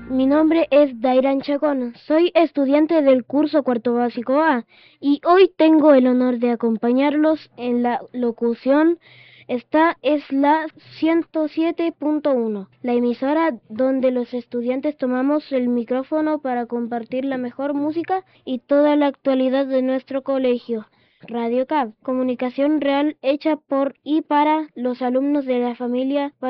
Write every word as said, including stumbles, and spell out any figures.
Mi nombre es Dairan Chacón, soy estudiante del curso cuarto básico A y hoy tengo el honor de acompañarlos en la locución. Esta es la ciento siete punto uno, la emisora donde los estudiantes tomamos el micrófono para compartir la mejor música y toda la actualidad de nuestro colegio. Radio Cab, comunicación real hecha por y para los alumnos de la familia